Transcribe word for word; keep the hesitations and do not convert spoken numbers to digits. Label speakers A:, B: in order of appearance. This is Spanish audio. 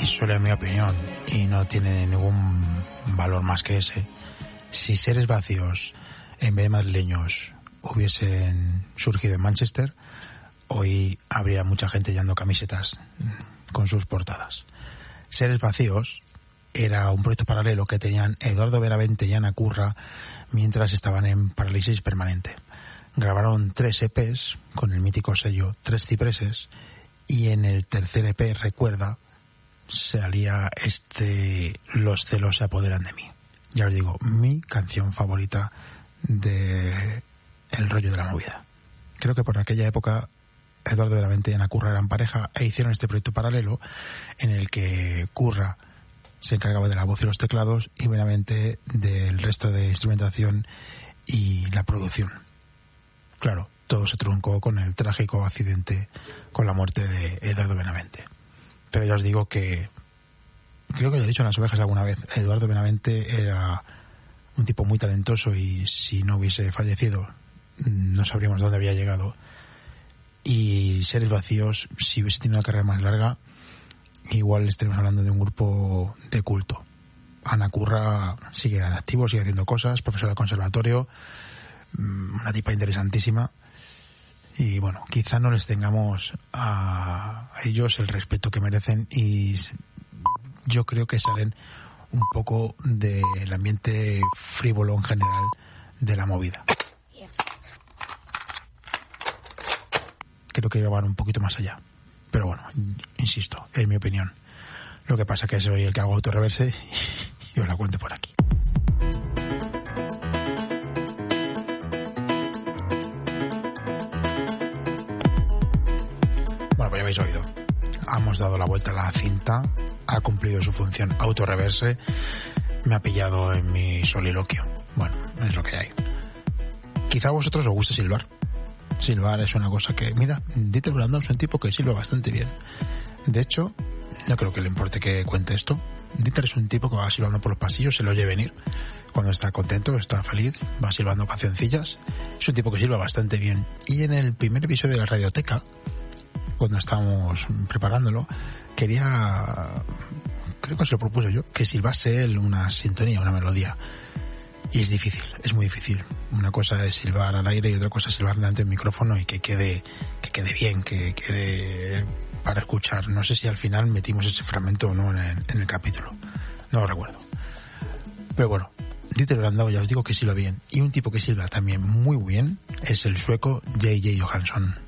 A: solo en mi opinión, y no tiene ningún valor más que ese, si Seres Vacíos, en vez de madrileños, hubiesen surgido en Manchester, hoy habría mucha gente llevando camisetas con sus portadas. Seres Vacíos era un proyecto paralelo que tenían Eduardo Benavente y Ana Curra mientras estaban en parálisis permanente. Grabaron tres E Pes con el mítico sello Tres Cipreses, y en el tercer E P, Recuerda, salía este Los celos se apoderan de mí. Ya os digo, mi canción favorita de el rollo de la movida. Creo que por aquella época Eduardo Benavente y Ana Curra eran pareja e hicieron este proyecto paralelo en el que Curra se encargaba de la voz y los teclados y Benavente del resto de instrumentación y la producción. Claro, todo se truncó con el trágico accidente con la muerte de Eduardo Benavente. Pero ya os digo que, creo que lo he dicho en Las Ovejas alguna vez, Eduardo Benavente era un tipo muy talentoso y si no hubiese fallecido no sabríamos dónde había llegado. Y Seres Vacíos, si hubiese tenido una carrera más larga, igual estaríamos hablando de un grupo de culto. Ana Curra sigue en activo, sigue haciendo cosas, profesora de conservatorio, una tipa interesantísima. Y bueno, quizá no les tengamos a ellos el respeto que merecen, y yo creo que salen un poco del ambiente frívolo en general de la movida. Creo que van un poquito más allá. Pero bueno, insisto, es mi opinión. Lo que pasa es que soy el que hago autorreverse y os la cuento por aquí. Bueno, pues ya habéis oído. Hemos dado la vuelta a la cinta, ha cumplido su función autorreverse, me ha pillado en mi soliloquio. Bueno, es lo que hay. Quizá a vosotros os guste silbar. Silbar es una cosa que... Mira, Dieter Brandau es un tipo que silba bastante bien. De hecho, no creo que le importe que cuente esto. Dieter es un tipo que va silbando por los pasillos, se lo oye venir. Cuando está contento, está feliz, va silbando cancioncillas. Es un tipo que silba bastante bien. Y en el primer episodio de la Radioteca, cuando estábamos preparándolo, quería... Creo que se lo propuse yo, que silbase él una sintonía, una melodía. Y es difícil, es muy difícil. Una cosa es silbar al aire y otra cosa es silbar delante del micrófono y que quede, que quede bien, que quede para escuchar. No sé si al final metimos ese fragmento o no en el, en el capítulo. No lo recuerdo. Pero bueno, Dieter Brandau ya os digo que silba bien. Y un tipo que silba también muy bien es el sueco J J Johansson.